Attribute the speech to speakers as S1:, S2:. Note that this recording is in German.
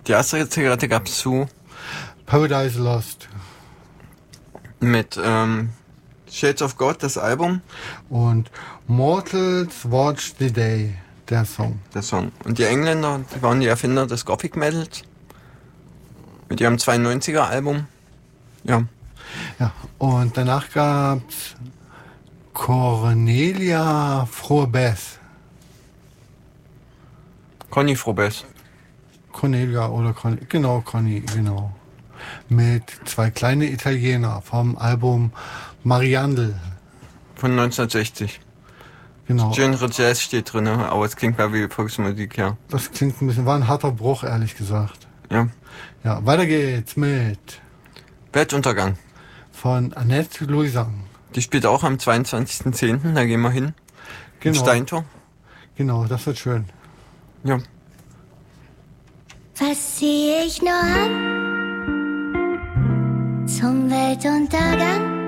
S1: Die erste Zigarette gab's zu
S2: Paradise Lost.
S1: mit Shades of God, das Album.
S2: Und Mortals Watch the Day, der Song.
S1: Der Song. Und die Engländer, die waren die Erfinder des Gothic Metals. Mit ihrem 92er Album. Ja.
S2: Ja, und danach gab's Cornelia Froebess.
S1: Conny Frobess.
S2: Cornelia oder Conny, genau. Mit 2 kleine Italiener vom Album Mariandel.
S1: Von 1960.
S2: Genau.
S1: Genre Jazz steht drin, aber es klingt mehr wie Volksmusik, ja.
S2: Das klingt ein bisschen, war ein harter Bruch, ehrlich gesagt.
S1: Ja.
S2: Ja, weiter geht's mit
S1: Weltuntergang.
S2: von Annette Louisan.
S1: Die spielt auch am 22.10., da gehen wir hin. Im
S2: Genau.
S1: Steintor.
S2: Genau, das wird schön.
S1: Ja.
S3: Was zieh ich nur an zum Weltuntergang?